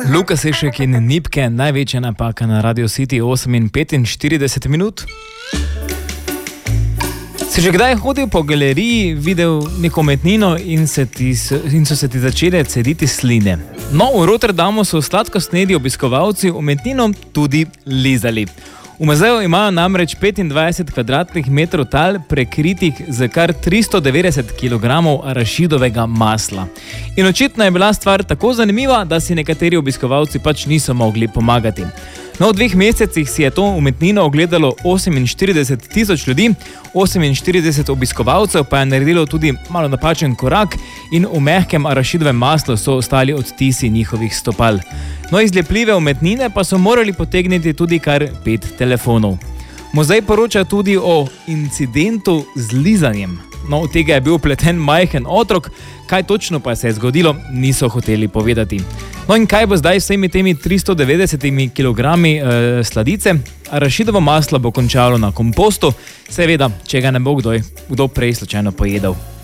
Luka Sešek in Nipke, največja napaka na Radio City, 8:45 minut. Si že kdaj hodil po galeriji, videl neko umetnino in so se ti začele cediti sline? No, v Rotterdamu so sladkostnedi obiskovalci umetnino tudi lizali. V muzeju imajo namreč 25 kvadratnih metrov tal prekritih z kar 390 kg arašidovega masla. In očitno je bila stvar tako zanimiva, da si nekateri obiskovalci pač niso mogli pomagati. No, v 2 mesecih si je to umetnino ogledalo 48 tisoč ljudi, 48 obiskovalcev pa je naredilo tudi malo napačen korak in v mehkem arašidovem maslu so ostali odtisi njihovih stopal. No, iz lepljive umetnine pa so morali potegniti tudi kar 5 telefonov. Muzej poroča tudi o incidentu z lizanjem. No, od tega je bil vpleten majhen otrok, kaj točno pa se je zgodilo, niso hoteli povedati. No in kaj bo zdaj vsemi temi 390 kg sladice? Arašidovo maslo bo končalo na kompostu, seveda, če ga ne bo kdo prej slučajno pojedel.